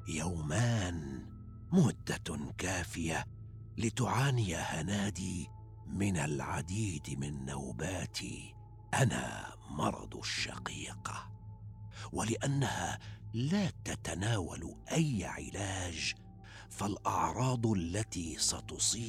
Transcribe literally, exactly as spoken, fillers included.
يومان مدة كافية لتعاني هنادي من العديد من نوبات أنا مرض الشقيقة، ولأنها لا تتناول أي علاج، فالأعراض التي ستصيب